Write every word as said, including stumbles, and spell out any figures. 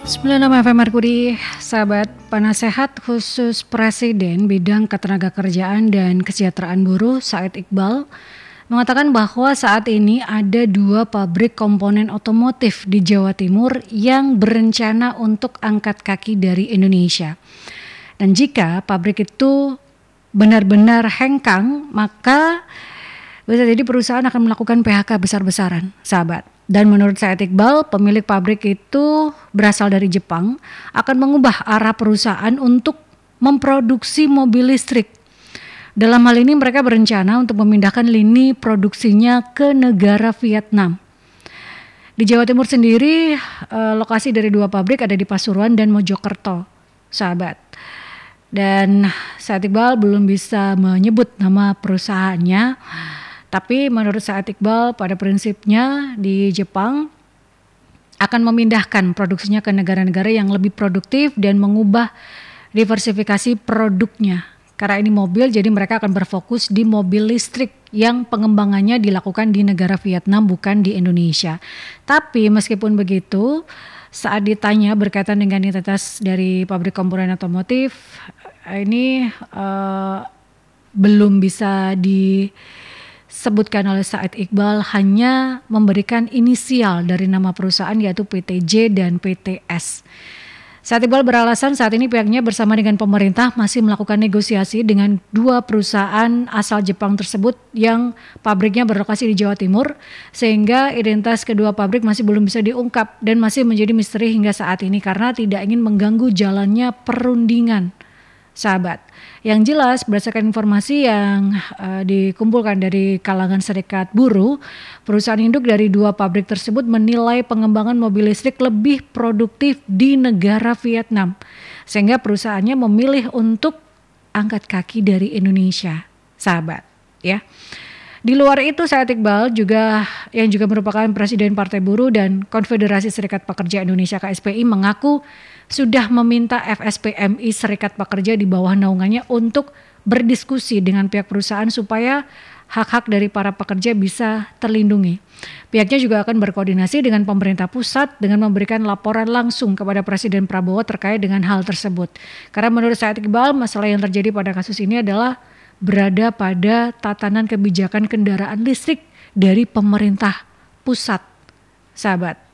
sembilan puluh enam F M Merkuri, sahabat. Penasehat khusus Presiden bidang ketenagakerjaan dan kesejahteraan buruh Said Iqbal mengatakan bahwa saat ini ada dua pabrik komponen otomotif di Jawa Timur yang berencana untuk angkat kaki dari Indonesia. Dan jika pabrik itu benar-benar hengkang, maka bisa jadi perusahaan akan melakukan P H K besar-besaran, sahabat. Dan menurut Said Iqbal, pemilik pabrik itu berasal dari Jepang, akan mengubah arah perusahaan untuk memproduksi mobil listrik. Dalam hal ini mereka berencana untuk memindahkan lini produksinya ke negara Vietnam. Di Jawa Timur sendiri, eh, lokasi dari dua pabrik ada di Pasuruan dan Mojokerto, sahabat. Dan Said Iqbal belum bisa menyebut nama perusahaannya. Tapi menurut Said Iqbal pada prinsipnya di Jepang akan memindahkan produksinya ke negara-negara yang lebih produktif dan mengubah diversifikasi produknya. Karena ini mobil, jadi mereka akan berfokus di mobil listrik yang pengembangannya dilakukan di negara Vietnam, bukan di Indonesia. Tapi meskipun begitu, saat ditanya berkaitan dengan identitas dari pabrik komponen otomotif, ini uh, belum bisa di sebutkan oleh Said Iqbal, hanya memberikan inisial dari nama perusahaan yaitu P T J dan P T S. Said Iqbal beralasan saat ini pihaknya bersama dengan pemerintah masih melakukan negosiasi dengan dua perusahaan asal Jepang tersebut yang pabriknya berlokasi di Jawa Timur, sehingga identitas kedua pabrik masih belum bisa diungkap dan masih menjadi misteri hingga saat ini karena tidak ingin mengganggu jalannya perundingan, sahabat. Yang jelas berdasarkan informasi yang uh, dikumpulkan dari kalangan serikat buruh, perusahaan induk dari dua pabrik tersebut menilai pengembangan mobil listrik lebih produktif di negara Vietnam, sehingga perusahaannya memilih untuk angkat kaki dari Indonesia, sahabat. Ya. Di luar itu, Said Iqbal juga yang juga merupakan Presiden Partai Buruh dan Konfederasi Serikat Pekerja Indonesia K S P I mengaku sudah meminta F S P M I Serikat Pekerja di bawah naungannya untuk berdiskusi dengan pihak perusahaan supaya hak-hak dari para pekerja bisa terlindungi. Pihaknya juga akan berkoordinasi dengan pemerintah pusat dengan memberikan laporan langsung kepada Presiden Prabowo terkait dengan hal tersebut. Karena menurut Said Iqbal, masalah yang terjadi pada kasus ini adalah berada pada tatanan kebijakan kendaraan listrik dari pemerintah pusat, sahabat.